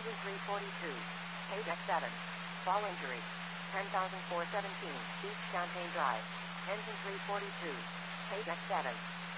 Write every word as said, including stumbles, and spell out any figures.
Engine three forty-two. Page X seven. Fall injury. ten thousand four hundred seventeen. East Champagne Drive. Engine three forty-two. Page X seven.